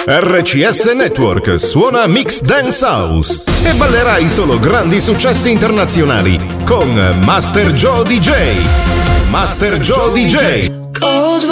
RCS Network suona Mix Dance House e ballerai solo grandi successi internazionali con Master Joe DJ. Master Joe DJ. Cold